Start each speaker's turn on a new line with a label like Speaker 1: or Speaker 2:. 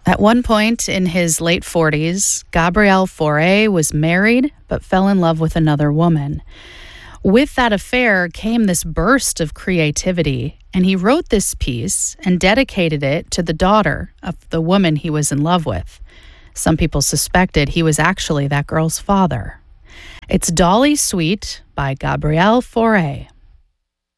Speaker 1: At one point in his late 40s, Gabriel Fauré was married but fell in love with another woman. With that affair came this burst of creativity, and he wrote this piece and dedicated it to the daughter of the woman he was in love with. Some people suspected he was actually that girl's father. It's Dolly Sweet by Gabriel Fauré.